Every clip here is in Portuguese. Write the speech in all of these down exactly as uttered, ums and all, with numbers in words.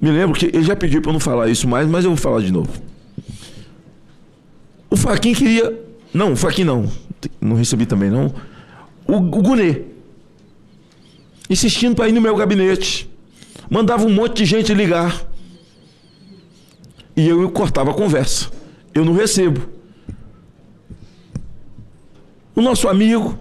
Me lembro que ele já pediu para eu não falar isso mais, mas eu vou falar de novo. O Fachin queria... Não, o Fachin não. Não recebi também, não. O, o Gunê. Insistindo para ir no meu gabinete. Mandava um monte de gente ligar. E eu cortava a conversa. Eu não recebo. O nosso amigo,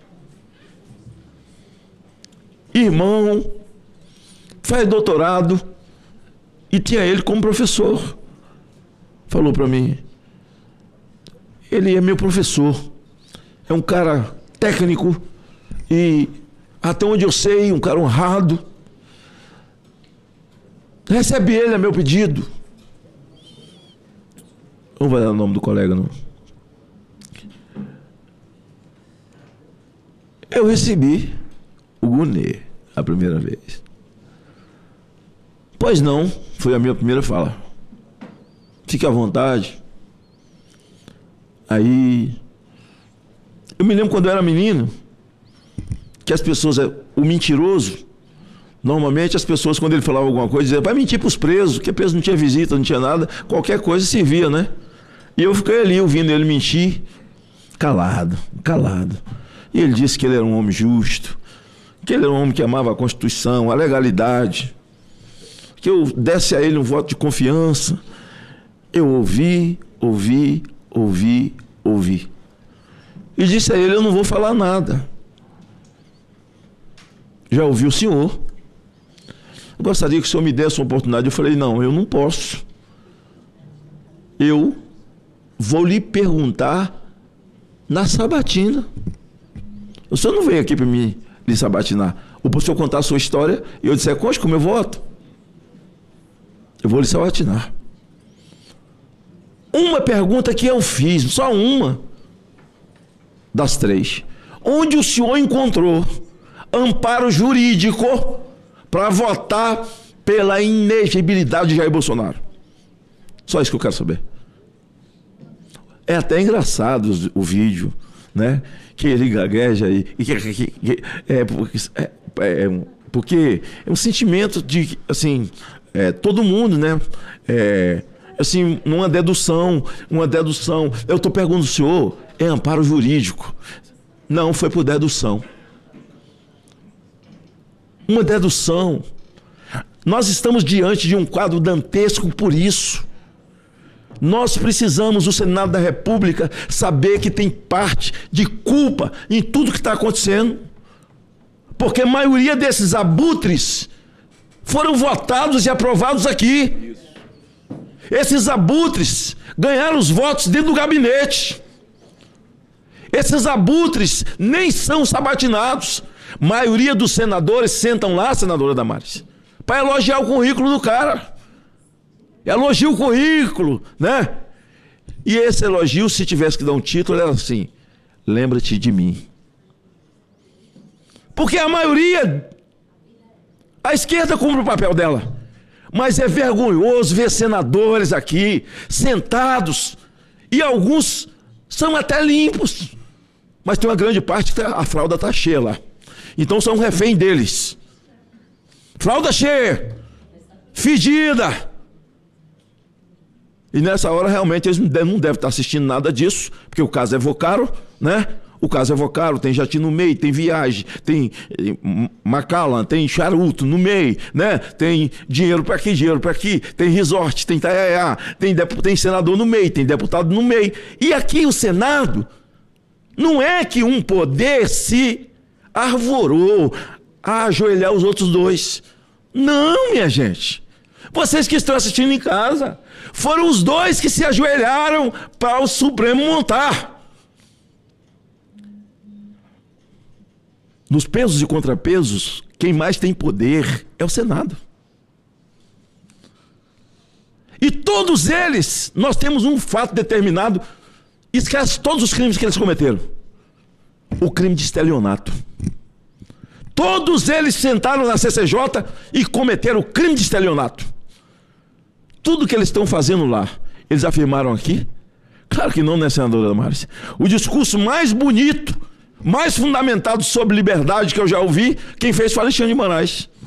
irmão, faz doutorado e tinha ele como professor. Falou para mim, ele é meu professor, é um cara técnico e, até onde eu sei, um cara honrado. Recebe ele, é meu pedido. Não vai dar o nome do colega, não. Eu recebi o Gunê a primeira vez. Pois não, foi a minha primeira fala. Fique à vontade. Aí, eu me lembro quando eu era menino, que as pessoas, o mentiroso, normalmente as pessoas, quando ele falava alguma coisa, diziam, vai mentir para os presos, porque preso não tinha visita, não tinha nada, qualquer coisa servia, né? E eu fiquei ali ouvindo ele mentir, calado, calado. E ele disse que ele era um homem justo, que ele era um homem que amava a Constituição, a legalidade, que eu desse a ele um voto de confiança. Eu ouvi, ouvi, ouvi, ouvi. E disse a ele, eu não vou falar nada. Já ouvi o senhor. Eu gostaria que o senhor me desse uma oportunidade. Eu falei, não, eu não posso. Eu vou lhe perguntar na sabatina. O senhor não veio aqui para mim lhe sabatinar. Ou para o senhor contar a sua história e eu disser, conte como eu voto. Eu vou lhe sabatinar. Uma pergunta que eu fiz, só uma das três. Onde o senhor encontrou amparo jurídico para votar pela inegibilidade de Jair Bolsonaro? Só isso que eu quero saber. É até engraçado o, o vídeo, né? Que ele gagueja e, e que, que, que, é, porque, é, é, porque é um sentimento de, assim, é, todo mundo, né? É, assim, uma dedução, uma dedução. Eu estou perguntando ao senhor, é amparo jurídico? Não, foi por dedução. Uma dedução. Nós estamos diante de um quadro dantesco por isso. Nós precisamos, o Senado da República, saber que tem parte de culpa em tudo que está acontecendo. Porque a maioria desses abutres foram votados e aprovados aqui. Esses abutres ganharam os votos dentro do gabinete. Esses abutres nem são sabatinados. A maioria dos senadores sentam lá, senadora Damares, para elogiar o currículo do cara. Elogia o currículo, né? E esse elogio, se tivesse que dar um título, era assim, lembra-te de mim. Porque a maioria, a esquerda cumpre o papel dela. Mas é vergonhoso ver senadores aqui, sentados, e alguns são até limpos. Mas tem uma grande parte que a fralda está cheia lá. Então são refém deles. Fralda cheia, fedida. E nessa hora, realmente, eles não devem estar assistindo nada disso, porque o caso é Vocaro, né? O caso é Vocaro, tem Jati no meio, tem Viagem, tem Macallan, tem charuto no meio, né? Tem dinheiro para aqui, dinheiro para aqui, tem resort, tem Taiaiá, tem, tem senador no meio, tem deputado no meio. E aqui o Senado, não é que um poder se arvorou a ajoelhar os outros dois. Não, minha gente. Vocês que estão assistindo em casa, foram os dois que se ajoelharam para o Supremo montar. Nos pesos e contrapesos, quem mais tem poder é o Senado. E todos eles, nós temos um fato determinado, esquece todos os crimes que eles cometeram. O crime de estelionato. Todos eles sentaram na C C J e cometeram o crime de estelionato. Tudo que eles estão fazendo lá, eles afirmaram aqui? Claro que não, né, senadora Damares? O discurso mais bonito, mais fundamentado sobre liberdade que eu já ouvi, quem fez foi Alexandre de Moraes.